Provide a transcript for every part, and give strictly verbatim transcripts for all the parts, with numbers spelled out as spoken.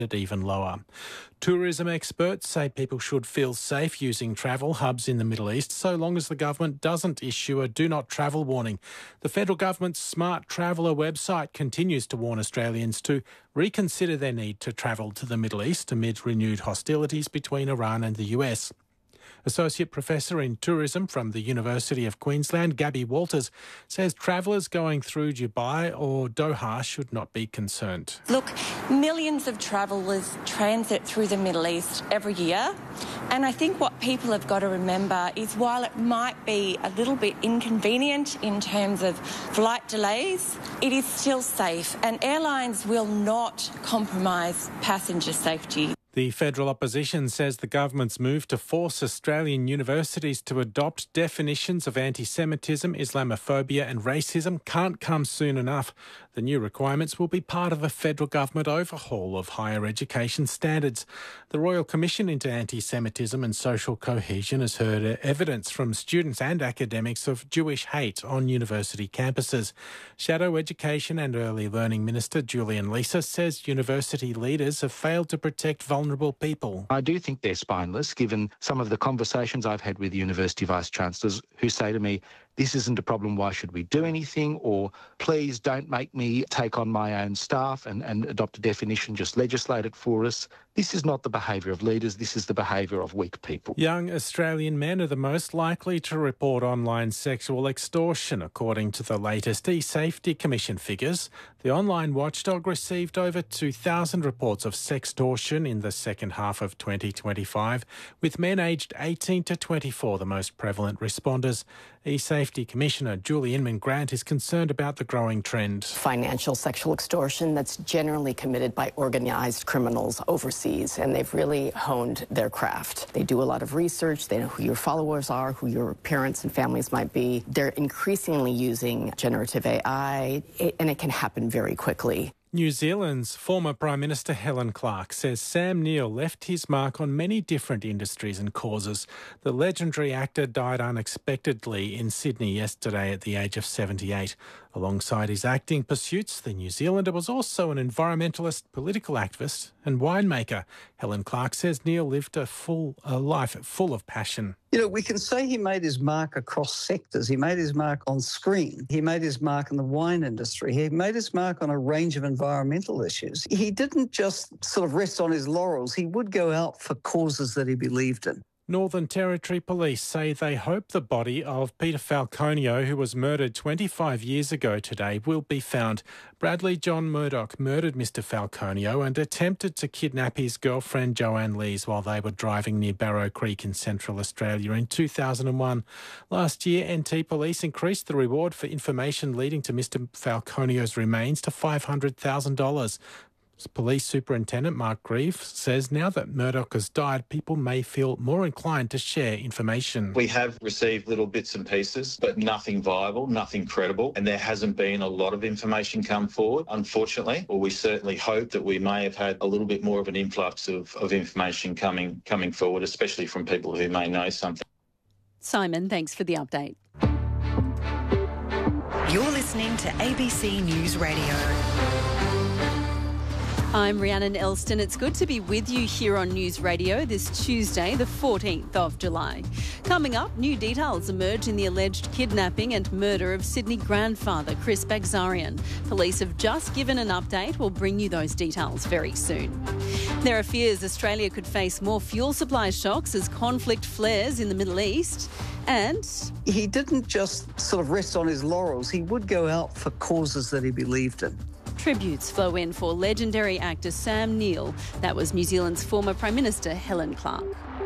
even lower. Tourism experts say people should feel safe using travel hubs in the Middle East so long as the government doesn't issue a do not travel warning. The federal government's Smart Traveller website continues to warn Australians to reconsider their need to travel to the Middle East amid renewed hostilities between Iran and the U S. Associate Professor in Tourism from the University of Queensland, Gabby Walters, says travellers going through Dubai or Doha should not be concerned. Look, millions of travellers transit through the Middle East every year, and I think what people have got to remember is while it might be a little bit inconvenient in terms of flight delays, it is still safe, and airlines will not compromise passenger safety. The federal opposition says the government's move to force Australian universities to adopt definitions of anti-Semitism, Islamophobia and racism can't come soon enough. The new requirements will be part of a federal government overhaul of higher education standards. The Royal Commission into Anti-Semitism and Social Cohesion has heard evidence from students and academics of Jewish hate on university campuses. Shadow Education and Early Learning Minister Julian Leeser says university leaders have failed to protect vulnerable vulnerable people. I do think they're spineless, given some of the conversations I've had with university vice-chancellors who say to me, this isn't a problem, why should we do anything? Or please don't make me take on my own staff and, and adopt a definition, just legislate it for us. This is not the behaviour of leaders, this is the behaviour of weak people. Young Australian men are the most likely to report online sexual extortion, according to the latest eSafety Commission figures. The online watchdog received over two thousand reports of sextortion in the second half of twenty twenty-five, with men aged eighteen to twenty-four the most prevalent responders. eSafety Commissioner Julie Inman-Grant is concerned about the growing trend. Financial sexual extortion that's generally committed by organised criminals overseas, and they've really honed their craft. They do a lot of research, they know who your followers are, who your parents and families might be. They're increasingly using generative A I, and it can happen very quickly. New Zealand's former Prime Minister Helen Clark says Sam Neill left his mark on many different industries and causes. The legendary actor died unexpectedly in Sydney yesterday at the age of seventy-eight. Alongside his acting pursuits, the New Zealander was also an environmentalist, political activist and winemaker. Helen Clark says Neill lived a full a life full of passion. You know, we can say he made his mark across sectors. He made his mark on screen. He made his mark in the wine industry. He made his mark on a range of environmental issues. He didn't just sort of rest on his laurels. He would go out for causes that he believed in. Northern Territory Police say they hope the body of Peter Falconio, who was murdered twenty-five years ago today, will be found. Bradley John Murdoch murdered Mister Falconio and attempted to kidnap his girlfriend Joanne Lees while they were driving near Barrow Creek in Central Australia in two thousand one. Last year, N T Police increased the reward for information leading to Mister Falconio's remains to five hundred thousand dollars. Police Superintendent Mark Grieve says now that Murdoch has died, people may feel more inclined to share information. We have received little bits and pieces, but nothing viable, nothing credible, and there hasn't been a lot of information come forward, unfortunately. Well, we certainly hope that we may have had a little bit more of an influx of, of information coming, coming forward, especially from people who may know something. Simon, thanks for the update. You're listening to A B C News Radio. I'm Rhiannon Elston. It's good to be with you here on News Radio this Tuesday, the fourteenth of July. Coming up, new details emerge in the alleged kidnapping and murder of Sydney grandfather Chris Bagzarian. Police have just given an update. We'll bring you those details very soon. There are fears Australia could face more fuel supply shocks as conflict flares in the Middle East. And he didn't just sort of rest on his laurels. He would go out for causes that he believed in. Tributes flow in for legendary actor Sam Neill. That was New Zealand's former Prime Minister Helen Clark.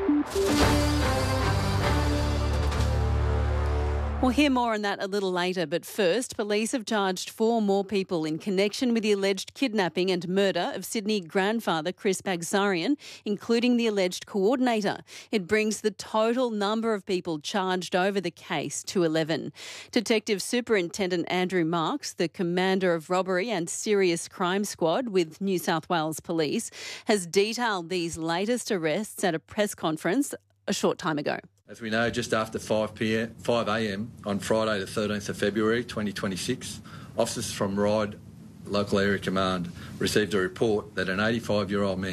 We'll hear more on that a little later, but first, police have charged four more people in connection with the alleged kidnapping and murder of Sydney grandfather Chris Bagzarian, including the alleged coordinator. It brings the total number of people charged over the case to eleven. Detective Superintendent Andrew Marks, the commander of Robbery and Serious Crime Squad with New South Wales Police, has detailed these latest arrests at a press conference a short time ago. As we know, just after five a.m. on Friday the thirteenth of February twenty twenty-six, officers from RIDE local area command received a report that an eighty-five-year-old man